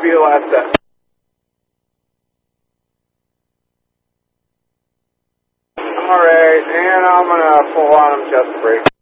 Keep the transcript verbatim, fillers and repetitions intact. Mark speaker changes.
Speaker 1: be the last step. Alright, and I'm gonna pull on them just brake.